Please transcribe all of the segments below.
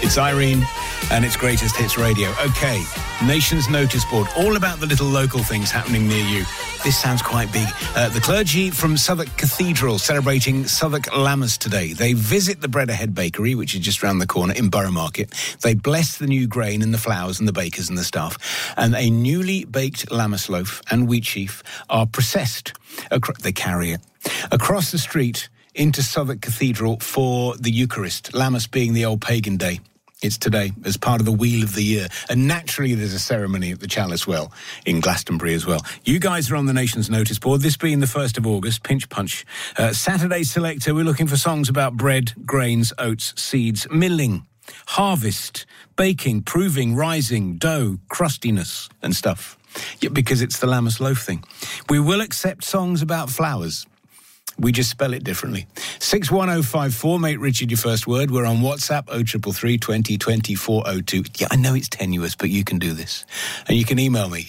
It's Irene and it's Greatest Hits Radio. Okay, Nation's Notice Board, all about the little local things happening near you. This sounds quite big. The clergy from Southwark Cathedral celebrating Southwark Lammas today. They visit the Bread Ahead Bakery, which is just round the corner in Borough Market. They bless the new grain and the flours and the bakers and the staff. And a newly baked lammas loaf and wheat sheaf are processed. They carry it across the street into Southwark Cathedral for the Eucharist, Lammas being the old pagan day. It's today, as part of the Wheel of the Year. And naturally, there's a ceremony at the Chalice Well in Glastonbury as well. You guys are on the Nation's Notice Board. This being the 1st of August, Pinch Punch. Saturday Selector, we're looking for songs about bread, grains, oats, seeds, milling, harvest, baking, proving, rising, dough, crustiness and stuff. Yeah, because it's the Lammas loaf thing. We will accept songs about flowers. We just spell it differently. 61054, make Richard your first word. We're on WhatsApp, 0333 20 20 402. Yeah, I know it's tenuous, but you can do this. And you can email me,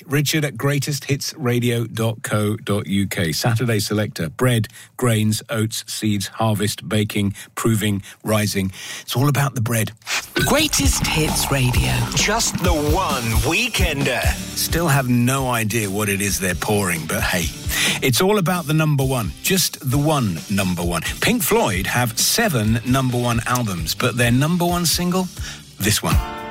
richard@greatesthitsradio.co.uk. Saturday Selector, bread, grains, oats, seeds, harvest, baking, proving, rising. It's all about the bread. Greatest Hits Radio. Just the one weekender. Still have no idea what it is they're pouring, but hey, it's all about the number one. Just the one number one. Pink Floyd have 7 number one albums, but their number one single, this one.